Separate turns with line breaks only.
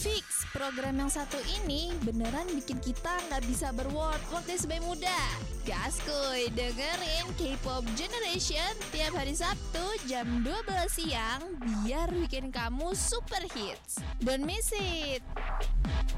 Fix, program yang satu ini beneran bikin kita nggak bisa berword deh sebagai muda. Gas kuy, dengerin K-pop Generation tiap hari Sabtu jam 12 siang biar bikin kamu super hits. Don't miss it.